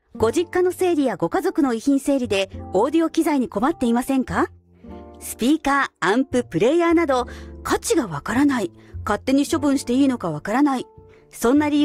ご実家の整理やご家族の遺品整理でオーディオ機材に困っていませんか？スピーカー、アンプ、プレイヤーなど価値がわからない、勝手に処分していいのかわからない、そんな理由